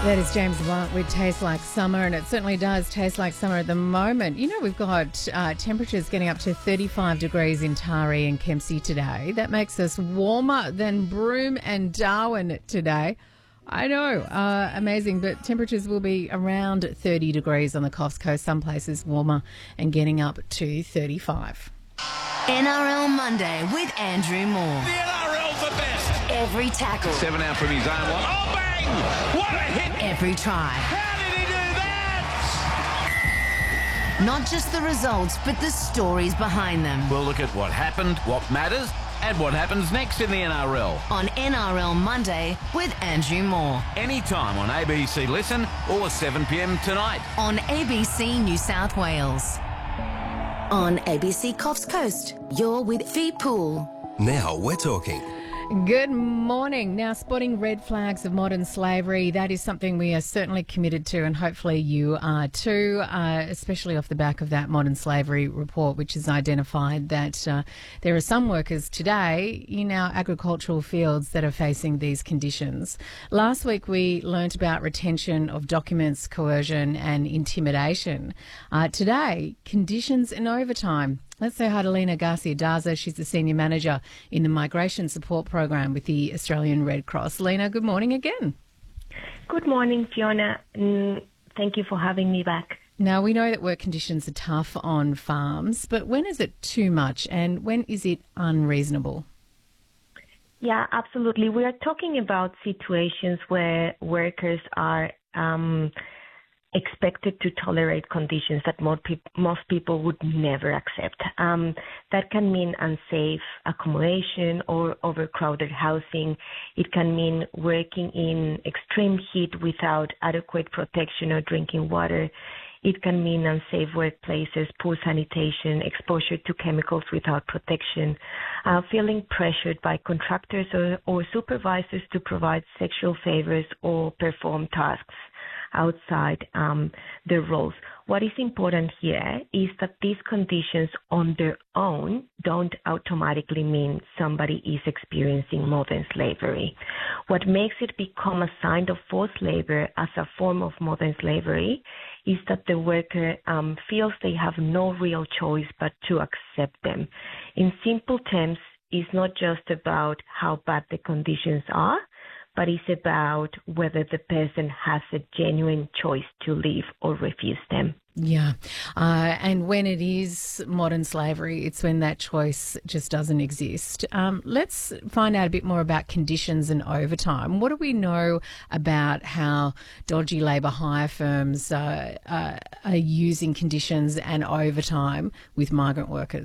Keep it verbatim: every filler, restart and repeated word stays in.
That is James Blunt with Taste Like Summer, and it certainly does taste like summer at the moment. You know, we've got uh, temperatures getting up to thirty-five degrees in Taree and Kempsey today. That makes us warmer than Broome and Darwin today. I know, uh, amazing, but temperatures will be around thirty degrees on the Coffs Coast, some places warmer and getting up to thirty-five. N R L Monday with Andrew Moore. The N R L's the best. Every tackle. Seven out from his own one. Oh, bang! What a hit! Every try. How did he do that? Not just the results, but the stories behind them. We'll look at what happened, what matters, and what happens next in the N R L. On N R L Monday with Andrew Moore. Anytime on A B C Listen or seven p m tonight. On A B C New South Wales. On A B C Coffs Coast, you're with Fee Pool. Now we're talking. Good morning. Now, spotting red flags of modern slavery, that is something we are certainly committed to, and hopefully you are too, uh, especially off the back of that modern slavery report, which has identified that uh, there are some workers today in our agricultural fields that are facing these conditions. Last week we learnt about retention of documents, coercion and intimidation. Uh, today, conditions and overtime. Let's say hi to Lena Garcia Daza. She's the Senior Manager in the Migration Support Program with the Australian Red Cross. Lena, good morning again. Good morning, Fiona. Mm, thank you for having me back. Now, we know that work conditions are tough on farms, but when is it too much and when is it unreasonable? Yeah, absolutely. We are talking about situations where workers are um, expected to tolerate conditions that most, pe- most people would never accept. Um, that can mean unsafe accommodation or overcrowded housing. It can mean working in extreme heat without adequate protection or drinking water. It can mean unsafe workplaces, poor sanitation, exposure to chemicals without protection, uh, feeling pressured by contractors or, or supervisors to provide sexual favors or perform tasks outside um, their roles. What is important here is that these conditions on their own don't automatically mean somebody is experiencing modern slavery. What makes it become a sign of forced labor as a form of modern slavery is that the worker um, feels they have no real choice but to accept them. In simple terms, it's not just about how bad the conditions are, but it's about whether the person has a genuine choice to leave or refuse them. Yeah, uh, and when it is modern slavery, it's when that choice just doesn't exist. Um, let's find out a bit more about conditions and overtime. What do we know about how dodgy labour hire firms uh, uh, are using conditions and overtime with migrant workers?